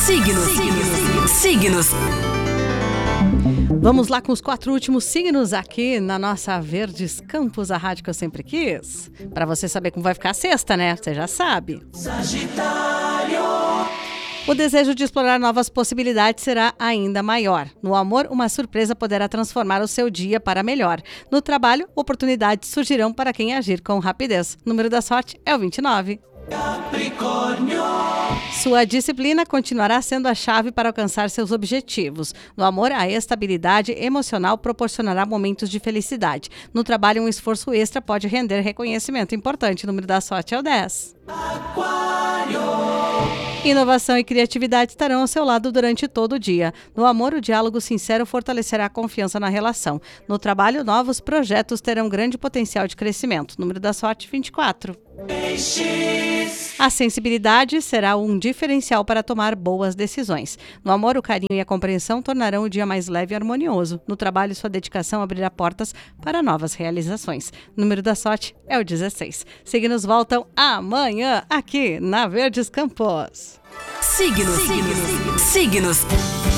Signos. Vamos lá com os 4 últimos signos aqui na nossa Verdes Campos, a rádio que eu sempre quis. Para você saber como vai ficar a sexta, né? Você já sabe. Sagitário. O desejo de explorar novas possibilidades será ainda maior. No amor, uma surpresa poderá transformar o seu dia para melhor. No trabalho, oportunidades surgirão para quem agir com rapidez. O número da sorte é o 29. Capricórnio. Sua disciplina continuará sendo a chave para alcançar seus objetivos. No amor, a estabilidade emocional proporcionará momentos de felicidade. No trabalho, um esforço extra pode render reconhecimento importante. O número da sorte é o 10. Aquário. Inovação e criatividade estarão ao seu lado durante todo o dia. No amor, o diálogo sincero fortalecerá a confiança na relação. No trabalho, novos projetos terão grande potencial de crescimento. O número da sorte, 24. Peixes. A sensibilidade será um diferencial para tomar boas decisões. No amor, o carinho e a compreensão tornarão o dia mais leve e harmonioso. No trabalho, sua dedicação abrirá portas para novas realizações. O número da sorte é o 16. Signos voltam amanhã aqui na Verdes Campos. Signos.